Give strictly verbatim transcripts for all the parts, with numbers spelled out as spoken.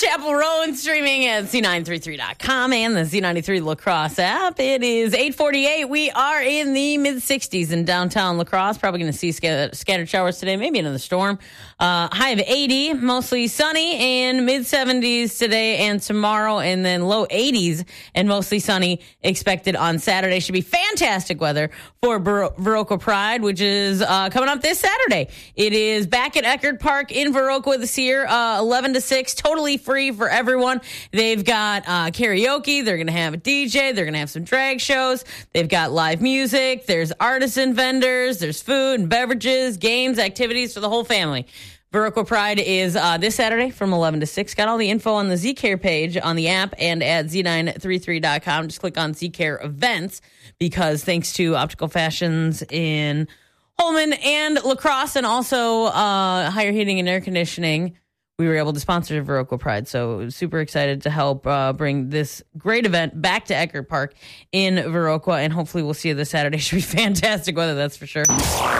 Chapel Roan, streaming at Z nine thirty-three dot com and the Z ninety-three Lacrosse app. It is eight forty-eight. We are in the mid-sixties in downtown La Crosse. Probably going to see sc- scattered showers today, maybe another storm. Uh, high of eighty, mostly sunny, and mid-seventies today and tomorrow, and then low eighties and mostly sunny expected on Saturday. Should be fantastic weather for Ver- Viroqua Pride, which is uh, coming up this Saturday. It is back at Eckerd Park in Viroqua this year, uh, eleven to six, totally free for everyone. They've got uh, karaoke. They're going to have a D J. They're going to have some drag shows. They've got live music. There's artisan vendors. There's food and beverages, games, activities for the whole family. Viroqua Pride is uh, this Saturday from eleven to six. Got all the info on the Z-Care page on the app and at Z nine thirty-three dot com. Just click on Z-Care events, because thanks to Optical Fashions in Holman and La Crosse, and also uh, Higher Heating and Air Conditioning, we were able to sponsor Viroqua Pride. So super excited to help uh, bring this great event back to Eckerd Park in Viroqua, and hopefully we'll see you this Saturday. Should be fantastic weather, that's for sure.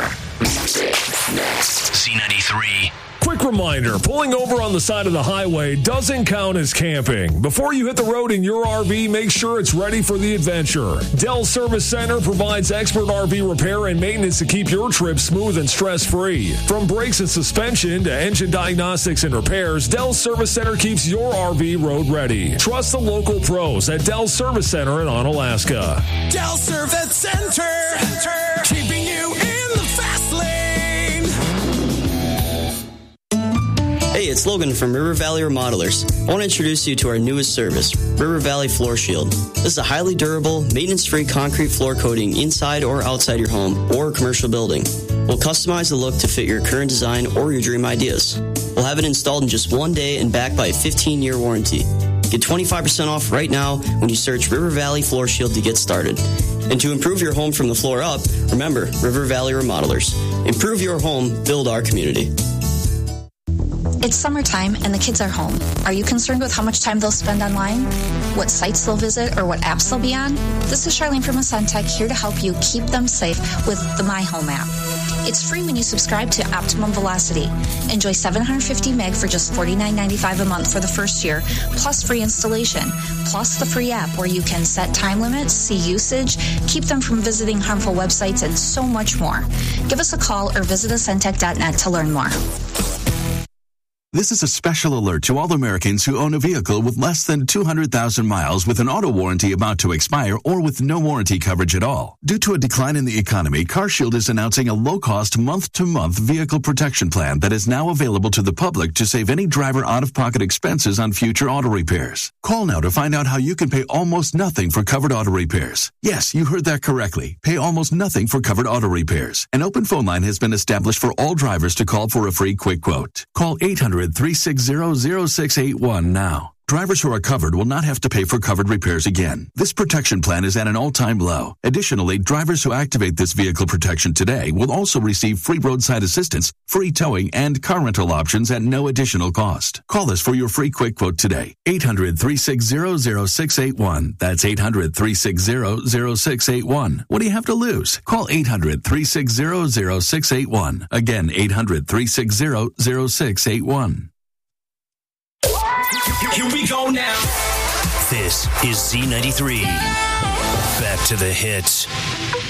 Next, Z ninety-three. Quick reminder, pulling over on the side of the highway doesn't count as camping. Before you hit the road in your R V, make sure it's ready for the adventure. Dell Service Center provides expert R V repair and maintenance to keep your trip smooth and stress-free. From brakes and suspension to engine diagnostics and repairs, Dell Service Center keeps your R V road ready. Trust the local pros at Dell Service Center in Onalaska. Dell Service Center, Center. Keeping you in the fast lane. Hey, it's Logan from River Valley Remodelers. I want to introduce you to our newest service, River Valley Floor Shield. This is a highly durable, maintenance-free concrete floor coating inside or outside your home or commercial building. We'll customize the look to fit your current design or your dream ideas. We'll have it installed in just one day and backed by a fifteen-year warranty. Get twenty-five percent off right now when you search River Valley Floor Shield to get started. And to improve your home from the floor up, remember River Valley Remodelers. Improve your home, build our community. It's summertime and the kids are home. Are you concerned with how much time they'll spend online? What sites they'll visit or what apps they'll be on? This is Charlene from Ascentech, here to help you keep them safe with the My Home app. It's free when you subscribe to Optimum Velocity. Enjoy seven hundred fifty meg for just forty-nine ninety-five a month for the first year, plus free installation, plus the free app where you can set time limits, see usage, keep them from visiting harmful websites, and so much more. Give us a call or visit ascentech dot net to learn more. This is a special alert to all Americans who own a vehicle with less than two hundred thousand miles with an auto warranty about to expire or with no warranty coverage at all. Due to a decline in the economy, CarShield is announcing a low-cost month-to-month vehicle protection plan that is now available to the public to save any driver out-of-pocket expenses on future auto repairs. Call now to find out how you can pay almost nothing for covered auto repairs. Yes, you heard that correctly. Pay almost nothing for covered auto repairs. An open phone line has been established for all drivers to call for a free quick quote. Call eight hundred, three six zero, zero six eight one now. Drivers who are covered will not have to pay for covered repairs again. This protection plan is at an all-time low. Additionally, drivers who activate this vehicle protection today will also receive free roadside assistance, free towing, and car rental options at no additional cost. Call us for your free quick quote today. eight hundred, three six zero, zero six eight one. That's eight hundred, three six zero, zero six eight one. What do you have to lose? Call eight hundred, three six zero, zero six eight one. Again, eight hundred, three six zero, zero six eight one. Here we go now. This is Z ninety-three. Back to the hits.